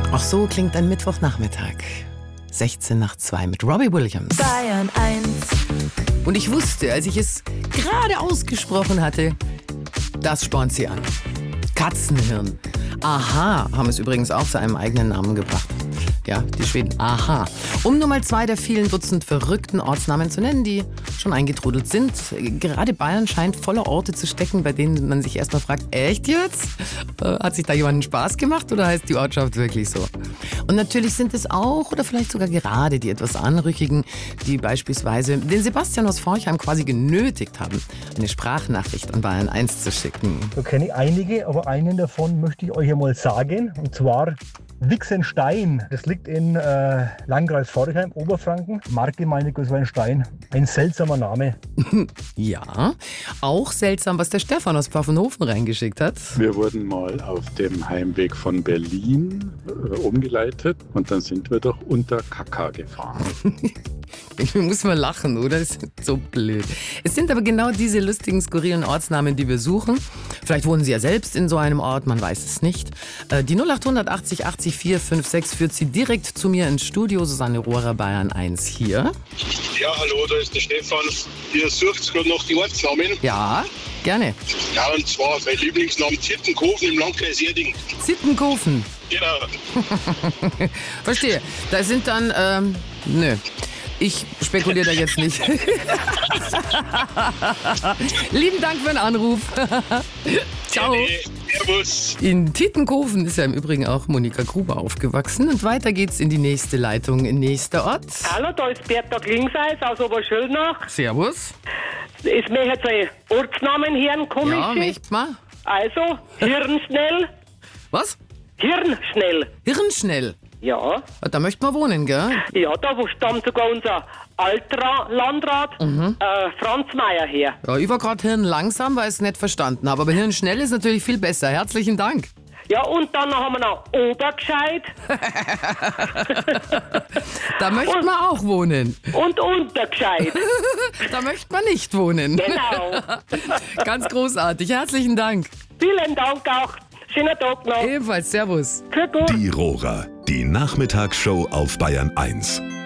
Auch so klingt ein Mittwochnachmittag. 16 nach 2 mit Robbie Williams. Bayern 1. Und ich wusste, als ich es gerade ausgesprochen hatte, das spornt sie an. Katzenhirn. Aha, haben es übrigens auch zu einem eigenen Namen gebracht. Ja, die Schweden. Aha. Um nur mal 2 der vielen Dutzend verrückten Ortsnamen zu nennen, die schon eingetrudelt sind. Gerade Bayern scheint voller Orte zu stecken, bei denen man sich erstmal fragt, echt jetzt? Hat sich da jemand einen Spaß gemacht oder heißt die Ortschaft wirklich so? Und natürlich sind es auch oder vielleicht sogar gerade die etwas Anrüchigen, die beispielsweise den Sebastian aus Forchheim quasi genötigt haben, eine Sprachnachricht an Bayern 1 zu schicken. Da kenne ich einige, aber einen davon möchte ich euch einmal sagen. Und zwar Wixenstein. Das liegt in Landkreis Forchheim, Oberfranken. Marktgemeinde Gößweinstein. Ein seltsamer Name. Ja, auch seltsam, was der Stefan aus Pfaffenhofen reingeschickt hat. Wir wurden mal auf dem Heimweg von Berlin umgeleitet und dann sind wir doch unter Kaka gefahren. Irgendwie muss man lachen, oder? Das ist so blöd. Es sind aber genau diese lustigen, skurrilen Ortsnamen, die wir suchen. Vielleicht wohnen Sie ja selbst in so einem Ort, man weiß es nicht. Die 0800 80 80 456 führt Sie direkt zu mir ins Studio. Susanne Rohrer, Bayern 1 hier. Ja, hallo, da ist der Stefan. Ihr sucht gerade noch die Ortsnamen. Ja, gerne. Ja, und zwar mein Lieblingsname Zittenkofen im Landkreis Erding. Zittenkofen. Genau. Verstehe. Da sind dann, nö. Ich spekuliere da jetzt nicht. Lieben Dank für den Anruf. Ciao. Servus. In Tittenkofen ist ja im Übrigen auch Monika Gruber aufgewachsen. Und weiter geht's in die nächste Leitung, nächster Ort. Hallo, da ist Bertha Klingseis aus Oberschöllnach. Servus. Ist mir jetzt ein Ortsnamen hören, komisch. Ja, möcht mal. Also, Hirnschnell. Was? Hirnschnell. Hirnschnell. Ja. Da möchte man wohnen, gell? Ja, da wo stammt sogar unser alter Landrat Franz Mayer her. Ja, ich war gerade Hirn langsam, weil ich es nicht verstanden habe. Aber Hirn schnell ist natürlich viel besser. Herzlichen Dank. Ja, und dann haben wir noch Obergescheit. Da möchte man auch wohnen. Und Untergescheit. Da möchte man nicht wohnen. Genau. Ganz großartig. Herzlichen Dank. Vielen Dank auch. Schönen Tag noch. Ebenfalls. Servus. Für gut. Die Rohrer, die Nachmittagsshow auf Bayern 1.